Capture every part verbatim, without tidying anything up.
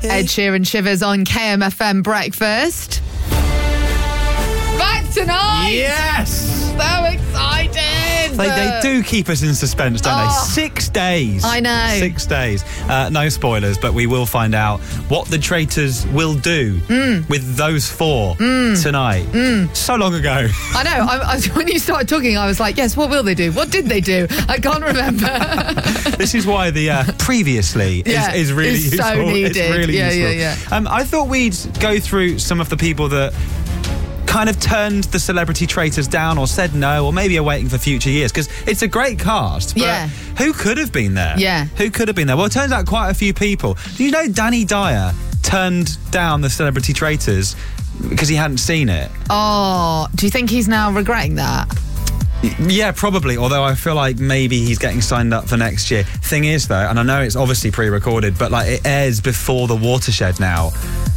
Ed Sheeran Shivers on K M F M Breakfast. Back tonight! Yes! So excited! They, they do keep us in suspense, don't Oh. they? Six days. I know. Six days. Uh, no spoilers, but we will find out what the traitors will do Mm. with those four Mm. tonight. Mm. So long ago. I know. I, I, when you started talking, I was like, yes, what will they do? What did they do? I can't remember. This is why the uh, previously Yeah, is, is really it's useful. so needed. It's really Yeah, useful. yeah, yeah. Um, I thought we'd go through some of the people that kind of turned the celebrity traitors down or said no or maybe are waiting for future years, because it's a great cast, but Yeah. who could have been there? Yeah. Who could have been there? Well, it turns out quite a few people. Do you know Danny Dyer turned down the celebrity traitors because he hadn't seen it? Oh, do you think he's now regretting that? Yeah, probably, although I feel like maybe he's getting signed up for next year. Thing is, though, and I know it's obviously pre-recorded, but like it airs before The Watershed now.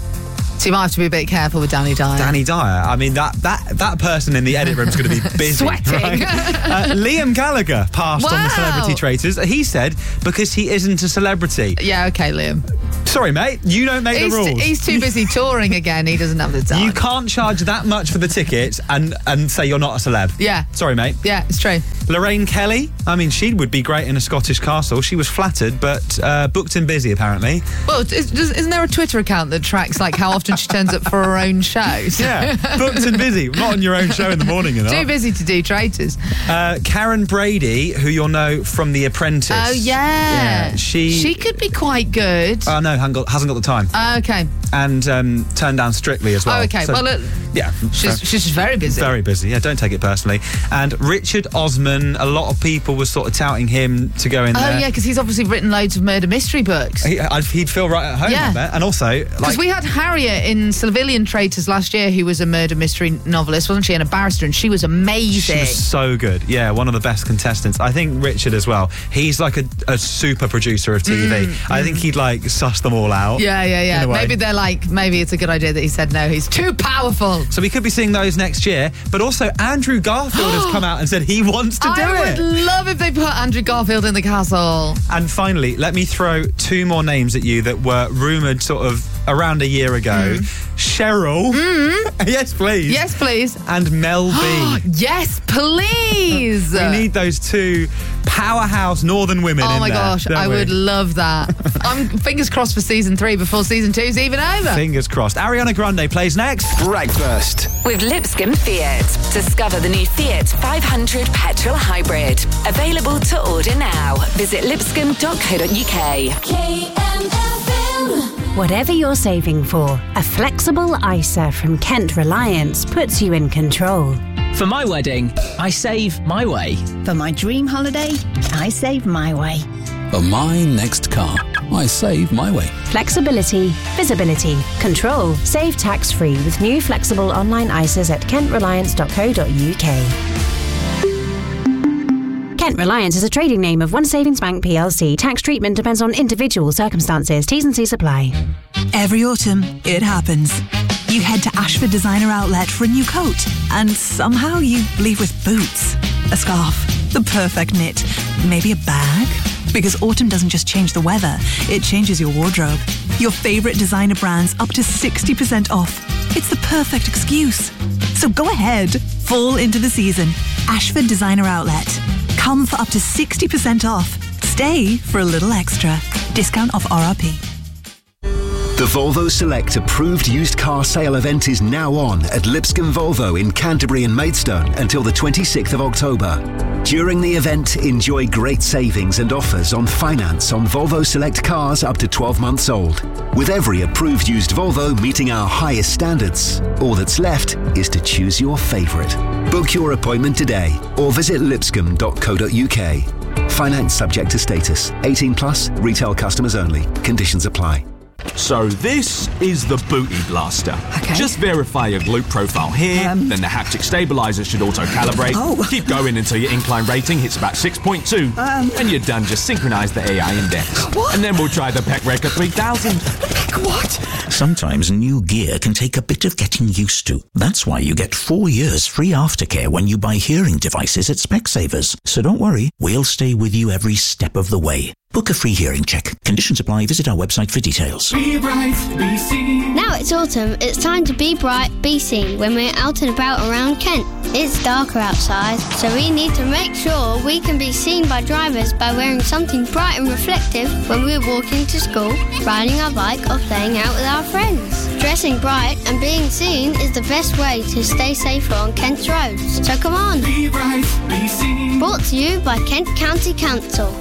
So you might have to be a bit careful with Danny Dyer. Danny Dyer. I mean, that that, that person in the edit room is going to be busy. Sweating. Right? Uh, Liam Gallagher passed on the Wow. celebrity traitors. He said because he isn't a celebrity. Yeah, okay, Liam. Sorry, mate. You don't make He's, the rules. he's too busy touring again. He doesn't have the time. You can't charge that much for the tickets and, and say you're not a celeb. Yeah. Sorry, mate. Yeah, it's true. Lorraine Kelly. I mean, she would be great in a Scottish castle. She was flattered, but uh, booked and busy, apparently. Well, is, does, isn't there a Twitter account that tracks like how often she turns up for her own shows? Yeah, booked and busy. Not on your own show in the morning, you know. Too busy to do traitors. Uh, Karen Brady, who you'll know from The Apprentice. Oh, yeah. Yeah, she... She could be quite good. Oh, no, hasn't got, hasn't got the time. Oh, okay. And um, turned down Strictly as well. Oh, okay. So, well, uh, yeah. she's, she's just very busy. Very busy, yeah, don't take it personally. And Richard Osman, a lot of people were sort of touting him to go in Oh, there. yeah, because he's obviously written loads of murder mystery books. He, I'd, he'd feel right at home, Yeah. I bet. And also, Because like... we had Harriet in Civilian Traitors last year, who was a murder mystery novelist, wasn't she, and a barrister, and she was amazing. She was so good. Yeah, one of the best contestants. I think Richard as well. He's like a, a super producer of T V. Mm, I think he'd like suss them all out. Yeah, yeah, yeah. in a way. Maybe they're like, maybe it's a good idea that he said no. He's too powerful. So we could be seeing those next year. But also, Andrew Garfield has come out and said he wants to do I it. would love if they put Andrew Garfield in the castle. And finally, let me throw two more names at you that were rumoured sort of around a year ago. Mm. Cheryl. Mm. Yes, please. Yes, please. And Mel B. Yes, please. We need those two powerhouse northern women Oh in my there, gosh, don't I we? would love that. I'm fingers crossed for season three before season two's even over. Fingers crossed. Ariana Grande plays next. Breakfast With Lipscomb Fiat. Discover the new Fiat five hundred petrol hybrid. Available to order now. Visit lipscomb dot co dot uk. K M F M. Whatever you're saving for, a flexible I S A from Kent Reliance puts you in control. For my wedding, I save my way. For my dream holiday, I save my way. For my next car, I save my way. Flexibility, visibility, control. Save tax-free with new flexible online I S As at kent reliance dot co dot uk. Kent Reliance is a trading name of One Savings Bank P L C. Tax treatment depends on individual circumstances. T's and C's apply. Every autumn, it happens. You head to Ashford Designer Outlet for a new coat, and somehow you leave with boots, a scarf, the perfect knit, maybe a bag. Because autumn doesn't just change the weather, it changes your wardrobe. Your favourite designer brands up to sixty percent off. It's the perfect excuse. So go ahead, fall into the season. Ashford Designer Outlet. Come for up to sixty percent off. Stay for a little extra. Discount off R R P. The Volvo Select approved used car sale event is now on at Lipscomb Volvo in Canterbury and Maidstone until the twenty-sixth of October. During the event, enjoy great savings and offers on finance on Volvo Select cars up to twelve months old. With every approved used Volvo meeting our highest standards, all that's left is to choose your favourite. Book your appointment today or visit lipscomb dot co dot uk. Finance subject to status. eighteen plus, retail customers only. Conditions apply. So this is the Booty Blaster. Okay. Just verify your glute profile here, Um. then the haptic stabilizer should auto-calibrate. Oh. Keep going until your incline rating hits about six point two. Um. When you're done, just synchronize the A I index. What? And then we'll try the Pec Record three thousand. What? Sometimes new gear can take a bit of getting used to. That's why you get four years free aftercare when you buy hearing devices at Specsavers. So don't worry, we'll stay with you every step of the way. Book a free hearing check. Conditions apply. Visit our website for details. Be bright, be seen. Now it's autumn. It's time to be bright, be seen when we're out and about around Kent. It's darker outside, so we need to make sure we can be seen by drivers by wearing something bright and reflective when we're walking to school, riding our bike or playing out with our friends. Dressing bright and being seen is the best way to stay safer on Kent's roads. So come on. Be bright, be seen. Brought to you by Kent County Council.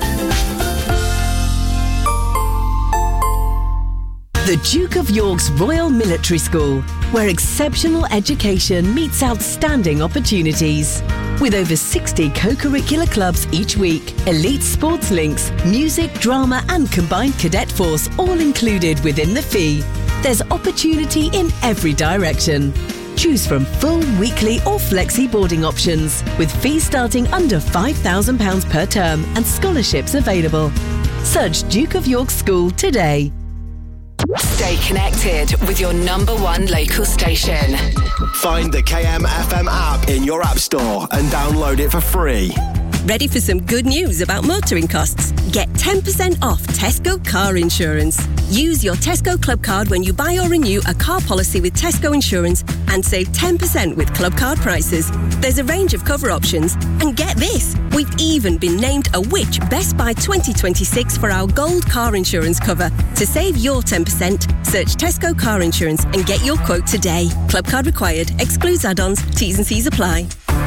The Duke of York's Royal Military School, where exceptional education meets outstanding opportunities. With over sixty co-curricular clubs each week, elite sports links, music, drama and combined cadet force all included within the fee. There's opportunity in every direction. Choose from full, weekly or flexi boarding options, with fees starting under five thousand pounds per term and scholarships available. Search Duke of York School today. Stay connected with your number one local station. Find the K M F M app in your app store and download it for free. Ready for some good news about motoring costs? Get ten percent off Tesco car insurance. Use your Tesco Club card when you buy or renew a car policy with Tesco Insurance and save ten percent with Club card prices. There's a range of cover options. And get this, we've even been named a Which Best Buy twenty twenty-six for our gold car insurance cover. To save your ten percent, search Tesco Car Insurance and get your quote today. Club card required. Excludes add-ons. T's and C's apply.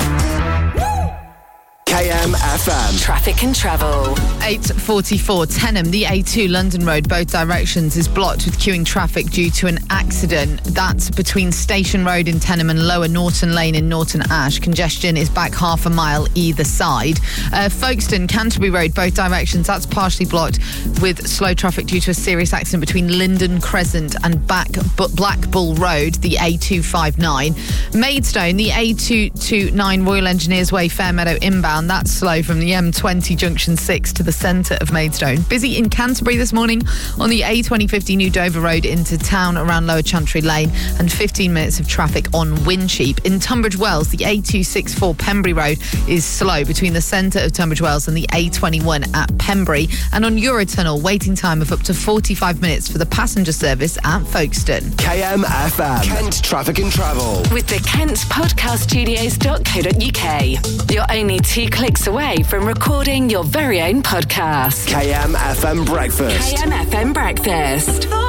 K M F M. Traffic and travel. eight forty-four, Tenham, the A two London Road, both directions, is blocked with queuing traffic due to an accident. That's between Station Road in Tenham and Lower Norton Lane in Norton Ash. Congestion is back half a mile either side. Uh, Folkestone, Canterbury Road, both directions, that's partially blocked with slow traffic due to a serious accident between Linden Crescent and back Black Bull Road, the A two fifty-nine. Maidstone, the A two twenty-nine Royal Engineers Way, Fairmeadow inbound, that's slow from the M twenty junction six to the centre of Maidstone. Busy in Canterbury this morning on the A twenty fifty New Dover Road into town around Lower Chantry Lane, and fifteen minutes of traffic on Wincheap. In Tunbridge Wells, the A two sixty-four Pembury Road is slow between the centre of Tunbridge Wells and the A twenty-one at Pembury. And on Eurotunnel, waiting time of up to forty-five minutes for the passenger service at Folkestone. K M F M. Kent Traffic and Travel. With the Kent Podcast Studios dot co dot uk. You're only two clicks away from recording your very own podcast. K M F M Breakfast. K M F M Breakfast.